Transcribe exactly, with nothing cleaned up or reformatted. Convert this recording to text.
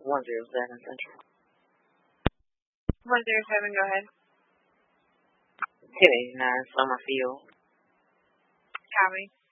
one zero seven Central. one zero seven, go ahead. ten eighty-nine Summerfield. Copy.